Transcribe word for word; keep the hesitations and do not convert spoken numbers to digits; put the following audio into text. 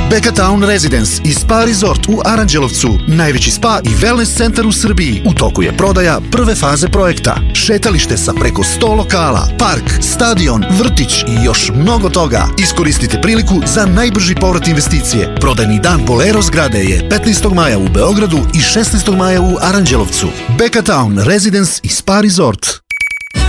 Beka Town Residence i Spa Resort u Aranđelovcu, najveći spa i wellness centar u Srbiji. U toku je prodaja prve faze projekta. Šetalište sa preko sto lokala, park, stadion, vrtić i još mnogo toga. Iskoristite priliku za najbrži povrat investicije. Prodajni dan Bolero zgrade je petnaestog maja u Beogradu i šesnaestog maja u Aranđelovcu. Beka Town Residence i Spa Resort.